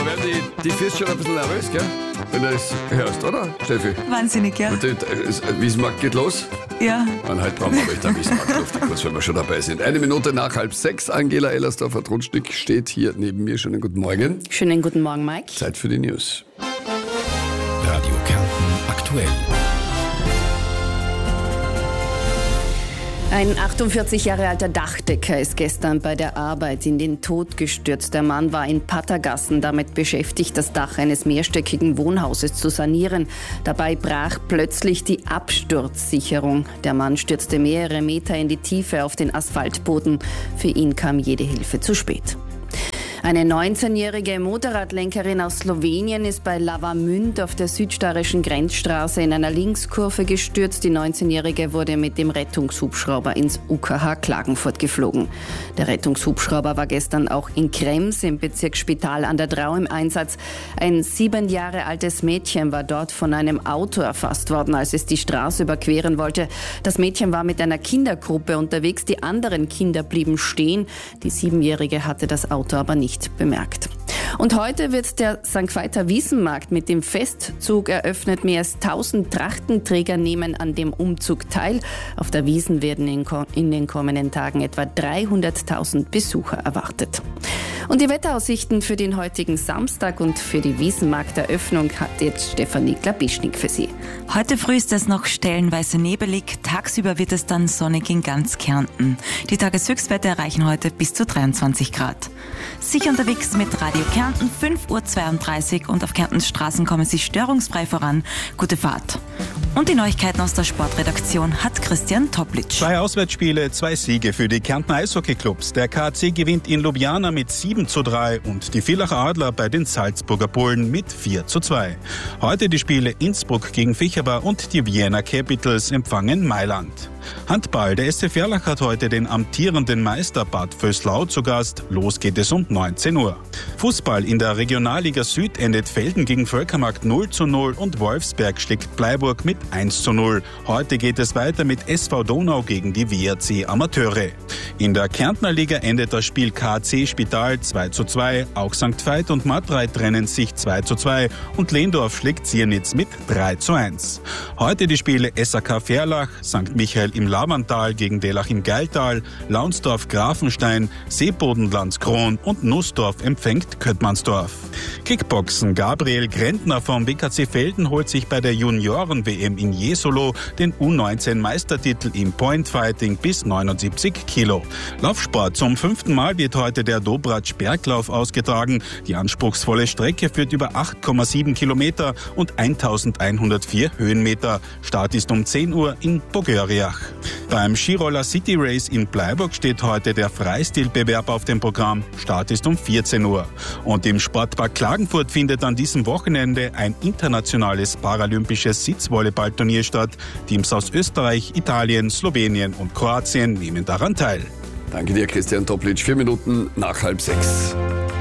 werden die Füße schon ein bisschen nervös, gell? Wenn du das hörst, oder, Steffi? Wahnsinnig, ja. Und der Wiesenmarkt geht los. Ja. Und heute brauchen wir euch der Wiesenmarkt kurz, wenn wir schon dabei sind. 1 Minute nach 5:30. Angela Ellersdorfer-Trunschnick steht hier neben mir. Schönen guten Morgen. Schönen guten Morgen, Mike. Zeit für die News. Radio Kärnten aktuell. Ein 48 Jahre alter Dachdecker ist gestern bei der Arbeit in den Tod gestürzt. Der Mann war in Pattergassen damit beschäftigt, das Dach eines mehrstöckigen Wohnhauses zu sanieren. Dabei brach plötzlich die Absturzsicherung. Der Mann stürzte mehrere Meter in die Tiefe auf den Asphaltboden. Für ihn kam jede Hilfe zu spät. Eine 19-jährige Motorradlenkerin aus Slowenien ist bei Lavamünd auf der südstarischen Grenzstraße in einer Linkskurve gestürzt. Die 19-jährige wurde mit dem Rettungshubschrauber ins UKH Klagenfurt geflogen. Der Rettungshubschrauber war gestern auch in Krems im Bezirk Spital an der Drau im Einsatz. Ein 7 Jahre altes Mädchen war dort von einem Auto erfasst worden, als es die Straße überqueren wollte. Das Mädchen war mit einer Kindergruppe unterwegs. Die anderen Kinder blieben stehen. Die 7-jährige hatte das Auto aber nicht bemerkt. Und heute wird der St. Veiter Wiesenmarkt mit dem Festzug eröffnet. Mehr als 1000 Trachtenträger nehmen an dem Umzug teil. Auf der Wiesn werden in den kommenden Tagen etwa 300.000 Besucher erwartet. Und die Wetteraussichten für den heutigen Samstag und für die Wiesenmarkteröffnung hat jetzt Stefanie Klapischnik für Sie. Heute früh ist es noch stellenweise nebelig. Tagsüber wird es dann sonnig in ganz Kärnten. Die Tageshöchstwerte erreichen heute bis zu 23 Grad. Sicher unterwegs mit Radio Kärnten, 5:32 Uhr und auf Kärntens Straßen kommen Sie störungsfrei voran. Gute Fahrt. Und die Neuigkeiten aus der Sportredaktion hat Christian Toplic. 2 Auswärtsspiele, 2 Siege für die Kärntner Eishockeyclubs. Der KAC gewinnt in Ljubljana mit 7:3 und die Villacher Adler bei den Salzburger Bullen mit 4:2. Heute die Spiele Innsbruck gegen Ficherber und die Vienna Capitals empfangen Mailand. Handball, der SC Verlach hat heute den amtierenden Meister Bad Vöslau zu Gast. Los geht es um 19 Uhr. Fußball in der Regionalliga Süd endet Velden gegen Völkermarkt 0:0 und Wolfsberg schlägt Bleiburg mit 1:0. Heute geht es weiter mit SV Donau gegen die WRC Amateure. In der Kärntner Liga endet das Spiel KAC Spital 2:2. Auch St. Veit und Matreit trennen sich 2:2 und Lehndorf schlägt Siernitz mit 3:1. Heute die Spiele SAK Verlach, St. Michael im Lavantal gegen Dellach im Geiltal, Launsdorf Grafenstein, Seebodenlands Kron und Nussdorf empfängt Köttmannsdorf. Kickboxen, Gabriel Grentner vom WKC Velden holt sich bei der Junioren-WM in Jesolo den U19-Meistertitel im Pointfighting bis 79 Kilo. Laufsport, zum 5. Mal wird heute der Dobratsch-Berglauf ausgetragen. Die anspruchsvolle Strecke führt über 8,7 Kilometer und 1104 Höhenmeter. Start ist um 10 Uhr in Bogöriach. Beim Skiroller City Race in Bleiburg steht heute der Freistilbewerb auf dem Programm. Start ist um 14 Uhr. Und im Sportpark Klagenfurt findet an diesem Wochenende ein internationales paralympisches Sitzvolleyballturnier statt. Teams aus Österreich, Italien, Slowenien und Kroatien nehmen daran teil. Danke dir, Christian Toplic. 4 Minuten nach 5:30.